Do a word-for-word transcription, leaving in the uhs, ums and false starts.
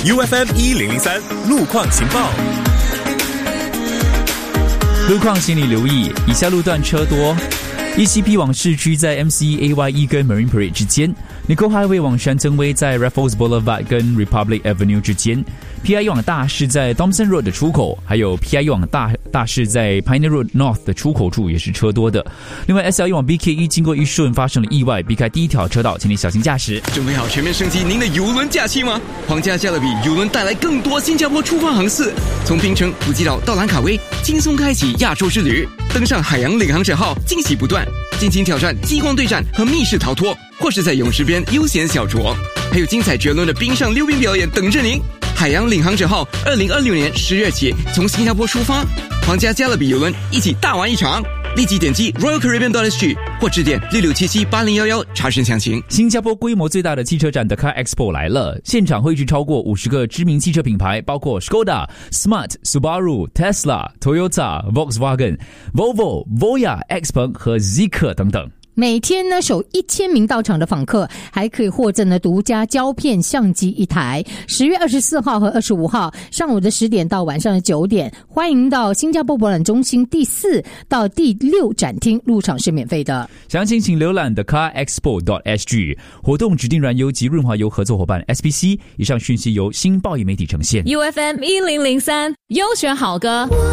U F M 一零零三路况情报。 路况请你留意，以下路段车多。E C P 往市区在 M C E A Y E 跟 Marine Parade 之间 ，Nicole Highway 往山增威在 Raffles Boulevard 跟 Republic Avenue 之间 ，P I E 往大市在 Thompson Road 的出口，还有 P I E 往大大市在 Pioneer Road North 的出口处也是车多的。另外 S L E 往 B K E 经过一顺发生了意外，避开第一条车道，请你小心驾驶。 准备好全面升级您的邮轮假期吗？皇家加勒比邮轮带来更多新加坡出发航次，从槟城、普吉岛到兰卡威，轻松开启亚洲之旅。登上海洋领航者号，惊喜不断，尽情挑战激光对战和密室逃脱，或是在泳池边悠闲小酌，还有精彩绝伦的冰上溜冰表演等着您。海洋领航者号二零二六年十月起从新加坡出发，皇家加勒比邮轮一起大玩一场。立即点击 Royal Caribbean dot S G 或致电六六七七八零一一查询详情。 新加坡规模最大的汽车展的 Car Expo 来了，现场汇聚超过五十个知名汽车品牌，包括 Skoda、Smart、Subaru、Tesla、Volkswagen、Volvo、Voya、Xpeng 和 Zeekr 等等。 每天呢，首一千名到场的访客还可以获赠呢独家胶片相机一台。十月二十四号和二十五号上午的十点到晚上的九点，欢迎到新加坡博览中心第四到第六展厅，入场是免费的。 详情请浏览 the car expo dot S G。活动指定燃油及润滑油合作伙伴 S P C。以上讯息由新报业媒体呈现。 U F M 一零零三优选好歌。